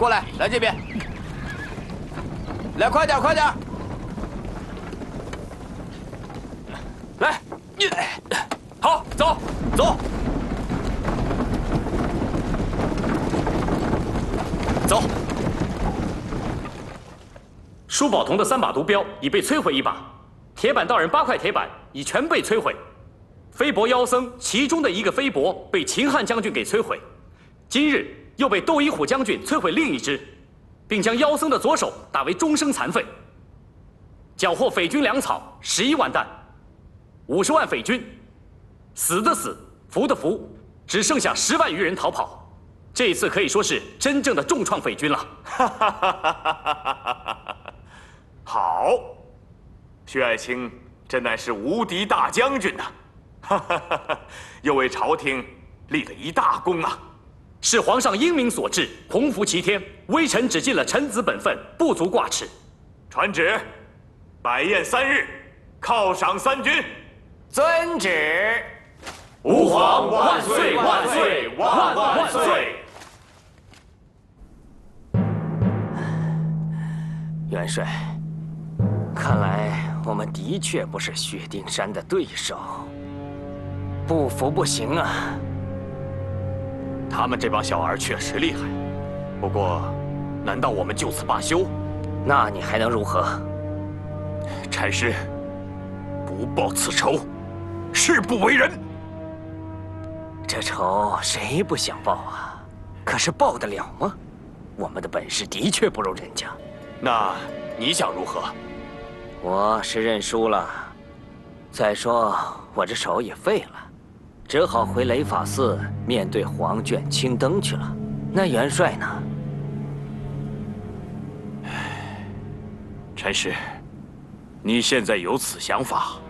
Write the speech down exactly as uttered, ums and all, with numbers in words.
过来，来这边，来快点，快点，来，好，走，走，走。 舒宝同的三把毒镖已被摧毁一把，铁板道人八块铁板已全被摧毁。 飞帛妖僧其中的一个飞帛被秦汉将军给摧毁，今日又被窦一虎将军摧毁另一只，并将妖僧的左手打为终生残废。缴获匪军粮草十一万担，五十万匪军，死的死，服的服，只剩下十万余人逃跑。这一次可以说是真正的重创匪军了。 好，薛爱卿真乃是无敌大将军呐！ 哈哈哈哈！又为朝廷立了一大功啊！ 是皇上英明所致，洪福齐天。微臣只尽了臣子本分，不足挂齿。 传旨，摆宴三日，犒赏三军。 遵旨。 吾皇万岁万岁万万岁！ 元帅，看来我们的确不是薛丁山的对手。 不服不行啊！ 他们这帮小儿确实厉害，不过，难道我们就此罢休？ 那你还能如何？ 差师，不报此仇，誓不为人。 这仇谁不想报啊？可是报得了吗？我们的本事的确不如人家。 那你想如何？ 我是认输了。再说，我这手也废了。 只好回雷法寺面对黄卷青灯去了。那元帅呢？ 差师，你现在有此想法，